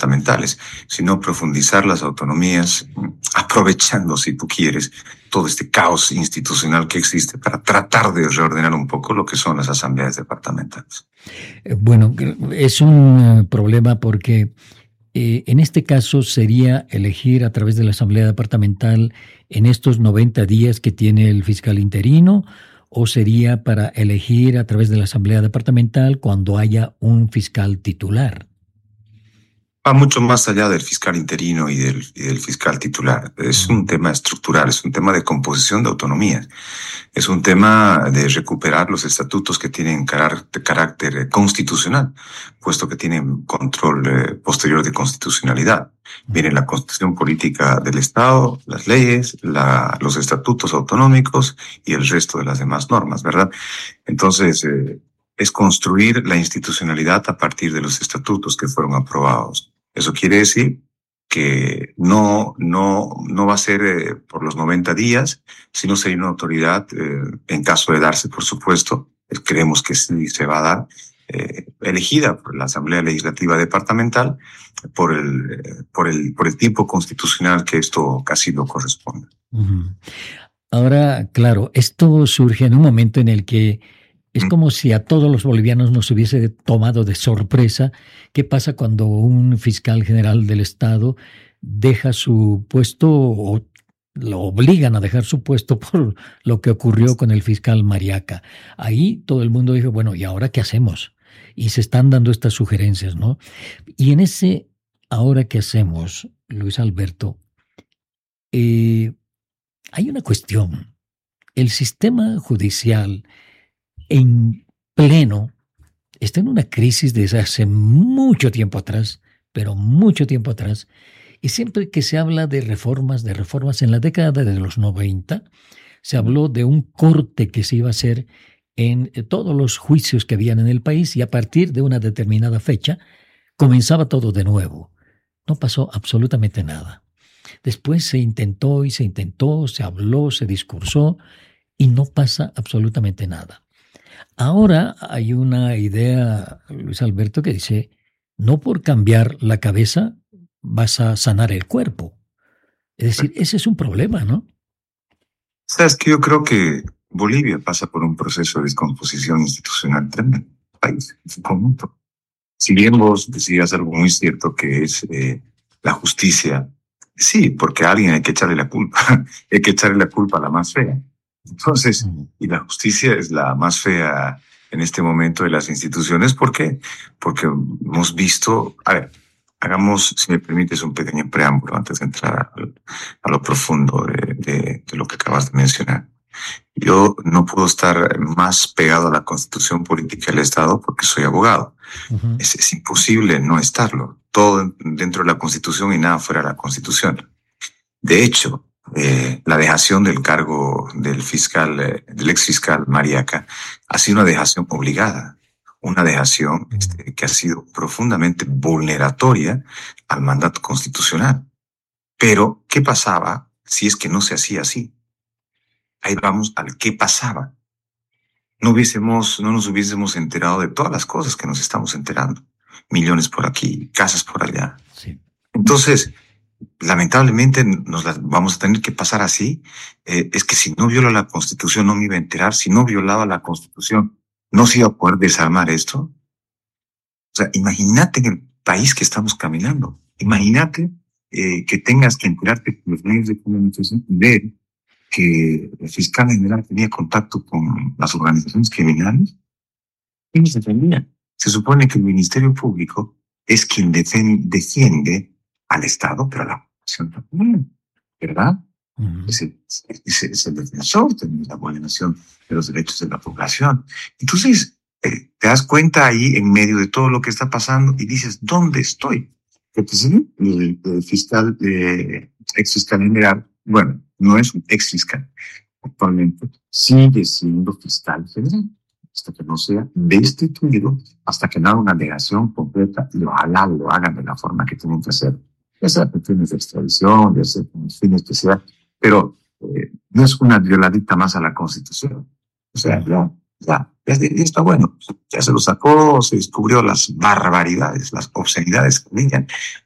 departamentales, sino profundizar las autonomías, aprovechando, si tú quieres, todo este caos institucional que existe para tratar de reordenar un poco lo que son las asambleas departamentales. Bueno, es un problema porque en este caso sería elegir a través de la Asamblea Departamental en estos 90 días que tiene el fiscal interino, o sería para elegir a través de la Asamblea Departamental cuando haya un fiscal titular. Va mucho más allá del fiscal interino y del fiscal titular. Es un tema estructural, es un tema de composición de autonomías. Es un tema de recuperar los estatutos que tienen carácter constitucional, puesto que tienen control posterior de constitucionalidad. Viene la Constitución Política del Estado, las leyes, los estatutos autonómicos y el resto de las demás normas, ¿verdad? Entonces, es construir la institucionalidad a partir de los estatutos que fueron aprobados. Eso quiere decir que no va a ser por los 90 días, sino sería una autoridad, en caso de darse, por supuesto, creemos que sí se va a dar, elegida por la Asamblea Legislativa Departamental por el tiempo constitucional que esto casi lo corresponde. Ahora, claro, esto surge en un momento en el que es como si a todos los bolivianos nos hubiese tomado de sorpresa. ¿Qué pasa cuando un fiscal general del Estado deja su puesto o lo obligan a dejar su puesto por lo que ocurrió con el fiscal Mariaca? Ahí todo el mundo dijo, bueno, ¿y ahora qué hacemos? Y se están dando estas sugerencias, ¿no? Y en ese ahora qué hacemos, Luis Alberto, hay una cuestión. El sistema judicial en pleno está en una crisis desde hace mucho tiempo atrás, pero mucho tiempo atrás, y siempre que se habla de reformas en la década de los 90, se habló de un corte que se iba a hacer en todos los juicios que habían en el país, y a partir de una determinada fecha comenzaba todo de nuevo. No pasó absolutamente nada. Después se intentó, se habló, se discursó, y no pasa absolutamente nada. Ahora hay una idea, Luis Alberto, que dice, no por cambiar la cabeza vas a sanar el cuerpo. Es decir, ese es un problema, ¿no? Sabes que yo creo que Bolivia pasa por un proceso de descomposición institucional tremendo, el país en su conjunto. Si bien vos decías algo muy cierto, que es la justicia, sí, porque a alguien hay que echarle la culpa, hay que echarle la culpa a la más fea. Entonces, y la justicia es la más fea en este momento de las instituciones. ¿Por qué? Porque hemos visto, a ver, hagamos, si me permites, un pequeño preámbulo antes de entrar a lo profundo de lo que acabas de mencionar. Yo no puedo estar más pegado a la Constitución Política del Estado porque soy abogado. Uh-huh. Es imposible no estarlo. Todo dentro de la Constitución y nada fuera de la Constitución. De hecho, la dejación del cargo del ex fiscal Mariaca ha sido una dejación obligada, una dejación que ha sido profundamente vulneratoria al mandato constitucional. Pero, ¿qué pasaba si es que no se hacía así? Ahí vamos al qué pasaba. No nos hubiésemos enterado de todas las cosas que nos estamos enterando. Millones por aquí, casas por allá. Sí. Entonces, lamentablemente nos las vamos a tener que pasar así. Es que si no viola la Constitución no me iba a enterar. Si no violaba la Constitución no se iba a poder desarmar esto. O sea, imagínate en el país que estamos caminando. Imagínate que tengas que enterarte por los medios de comunicación y ver que el fiscal general tenía contacto con las organizaciones criminales. Y no se entendía. Se supone que el Ministerio Público es quien defiende al Estado, pero a la población también, ¿verdad? Uh-huh. Es el defensor de la vulneración de los derechos de la población. Entonces, te das cuenta ahí en medio de todo lo que está pasando y dices, ¿dónde estoy? Porque sí, el fiscal, ex fiscal general, bueno, no es un ex fiscal, actualmente sigue siendo fiscal general, hasta que no sea destituido, hasta que no haga una alegación completa, y ojalá lo hagan de la forma que tienen que hacer. Ya sea por fines de extradición, ya sea por fines que sea, pero no es una violadita más a la Constitución. O sea, ya está bueno. Ya se lo sacó, se descubrió las barbaridades, las obscenidades que venían.